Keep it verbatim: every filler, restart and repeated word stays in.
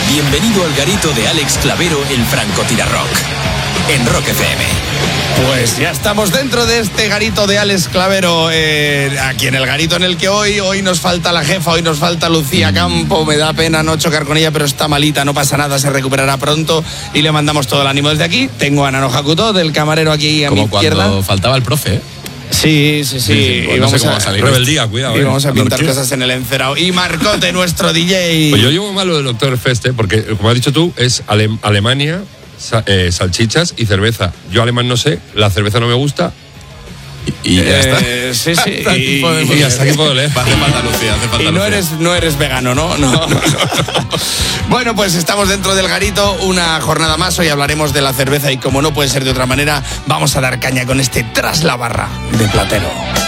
Bienvenido al garito de Alex Clavero, el francotirarrock, en Rock F M. Pues ya estamos dentro de este garito de Alex Clavero, eh, aquí en el garito en el que hoy, hoy nos falta la jefa, hoy nos falta Lucía Campo. Me da pena no chocar con ella, pero está malita, no pasa nada, se recuperará pronto y le mandamos todo el ánimo desde aquí. Tengo a Nano Hakuto, del camarero aquí a Como mi izquierda. cuando faltaba el profe, ¿eh? Sí, sí, sí. Sí, sí, pues y no vamos sé cómo a va a salir. Rebeldía, cuidado. Y eh. vamos a pintar ¿Por qué? cosas en el encerado. Y Marcote, nuestro D J. Pues yo llevo mal lo del doctor Feste, porque, como has dicho tú, es Ale- Alemania, sa- eh, salchichas y cerveza. Yo alemán no sé, la cerveza no me gusta. Y ya Eh, está. Sí, sí. Hasta aquí y, podemos Y hasta aquí puedo leer. Hace falta Lucía, hace falta y no Lucía. eres, no eres vegano, ¿no? No, no, no. Bueno, pues estamos dentro del garito, una jornada más. Hoy hablaremos de la cerveza y como no puede ser de otra manera, vamos a dar caña con este Tras la Barra de Platero.